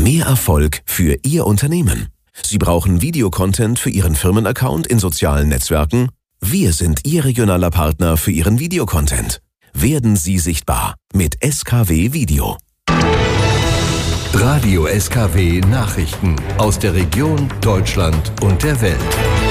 Mehr Erfolg für Ihr Unternehmen. Sie brauchen Videocontent für Ihren Firmenaccount in sozialen Netzwerken? Wir sind Ihr regionaler Partner für Ihren Videocontent. Werden Sie sichtbar mit SKW Video. Radio SKW Nachrichten aus der Region, Deutschland und der Welt.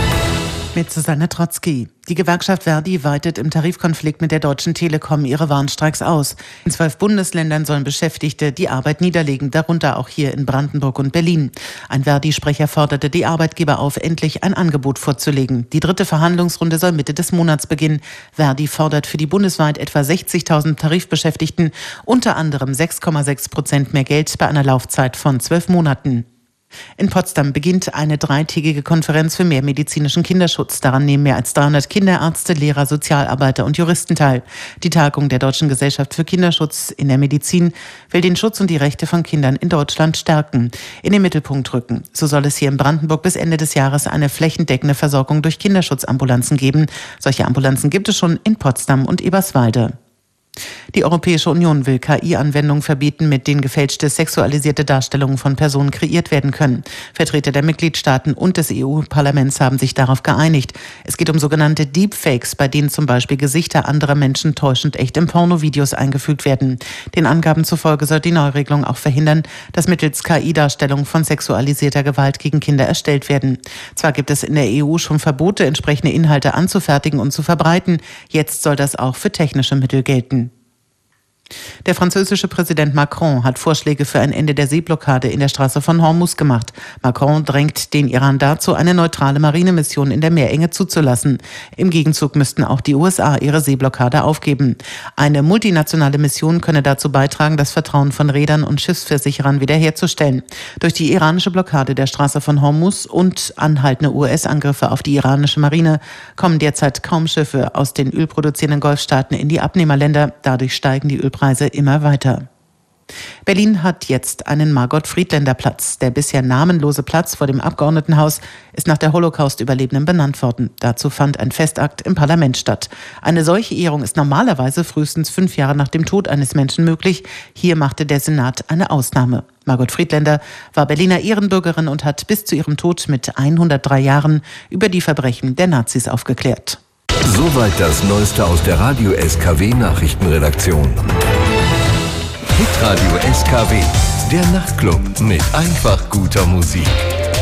Mit Susanne Trotzki. Die Gewerkschaft Verdi weitet im Tarifkonflikt mit der Deutschen Telekom ihre Warnstreiks aus. In 12 Bundesländern sollen Beschäftigte die Arbeit niederlegen, darunter auch hier in Brandenburg und Berlin. Ein Verdi-Sprecher forderte die Arbeitgeber auf, endlich ein Angebot vorzulegen. Die 3. Verhandlungsrunde soll Mitte des Monats beginnen. Verdi fordert für die bundesweit etwa 60.000 Tarifbeschäftigten unter anderem 6,6% mehr Geld bei einer Laufzeit von 12 Monaten. In Potsdam beginnt eine 3-tägige Konferenz für mehr medizinischen Kinderschutz. Daran nehmen mehr als 300 Kinderärzte, Lehrer, Sozialarbeiter und Juristen teil. Die Tagung der Deutschen Gesellschaft für Kinderschutz in der Medizin will den Schutz und die Rechte von Kindern in Deutschland stärken, in den Mittelpunkt rücken. So soll es hier in Brandenburg bis Ende des Jahres eine flächendeckende Versorgung durch Kinderschutzambulanzen geben. Solche Ambulanzen gibt es schon in Potsdam und Eberswalde. Die Europäische Union will KI-Anwendungen verbieten, mit denen gefälschte sexualisierte Darstellungen von Personen kreiert werden können. Vertreter der Mitgliedstaaten und des EU-Parlaments haben sich darauf geeinigt. Es geht um sogenannte Deepfakes, bei denen zum Beispiel Gesichter anderer Menschen täuschend echt in Pornovideos eingefügt werden. Den Angaben zufolge soll die Neuregelung auch verhindern, dass mittels KI-Darstellungen von sexualisierter Gewalt gegen Kinder erstellt werden. Zwar gibt es in der EU schon Verbote, entsprechende Inhalte anzufertigen und zu verbreiten. Jetzt soll das auch für technische Mittel gelten. Der französische Präsident Macron hat Vorschläge für ein Ende der Seeblockade in der Straße von Hormuz gemacht. Macron drängt den Iran dazu, eine neutrale Marinemission in der Meerenge zuzulassen. Im Gegenzug müssten auch die USA ihre Seeblockade aufgeben. Eine multinationale Mission könne dazu beitragen, das Vertrauen von Reedern und Schiffsversicherern wiederherzustellen. Durch die iranische Blockade der Straße von Hormuz und anhaltende US-Angriffe auf die iranische Marine kommen derzeit kaum Schiffe aus den ölproduzierenden Golfstaaten in die Abnehmerländer. Dadurch steigen die Ölpreise immer weiter. Berlin hat jetzt einen Margot-Friedländer-Platz. Der bisher namenlose Platz vor dem Abgeordnetenhaus ist nach der Holocaust-Überlebenden benannt worden. Dazu fand ein Festakt im Parlament statt. Eine solche Ehrung ist normalerweise frühestens 5 Jahre nach dem Tod eines Menschen möglich. Hier machte der Senat eine Ausnahme. Margot Friedländer war Berliner Ehrenbürgerin und hat bis zu ihrem Tod mit 103 Jahren über die Verbrechen der Nazis aufgeklärt. Soweit das Neueste aus der Radio SKW Nachrichtenredaktion. Hitradio SKW, der Nachtclub mit einfach guter Musik.